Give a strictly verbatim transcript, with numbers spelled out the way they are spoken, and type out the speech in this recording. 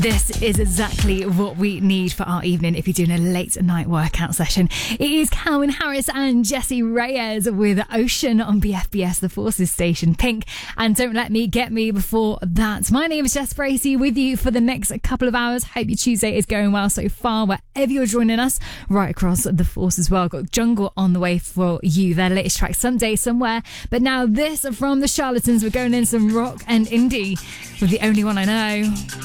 This is exactly what we need for our evening if you're doing a late night workout session. It is Calvin Harris and Jessie Reyes with Ocean on B F B S, the Forces Station Pink. And Don't Let Me Get Me before that. My name is Jess Bracey with you for the next couple of hours. Hope your Tuesday is going well so far, wherever you're joining us, right across the Force as well. Got Jungle on the way for you, their latest track, Someday Somewhere. But now this from the Charlatans, we're going in some rock and indie with The Only One I Know.